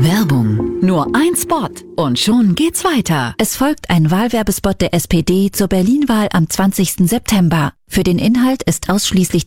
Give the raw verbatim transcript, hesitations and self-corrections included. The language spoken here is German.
Werbung. Nur ein Spot und schon geht's weiter. Es folgt ein Wahlwerbespot der S P D zur Berlin-Wahl am zwanzigsten September. Für den Inhalt ist ausschließlich